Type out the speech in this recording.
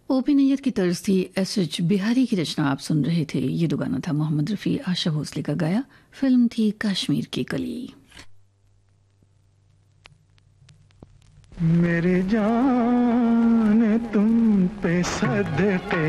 OP Nayyar की तर्ज थी, एस.एच. बिहारी की रचना आप सुन रहे थे। ये दो गाना था मोहम्मद रफ़ी, आशा भोसले का गाया। फिल्म थी कश्मीर की कली। मेरी जान तुम पे सदके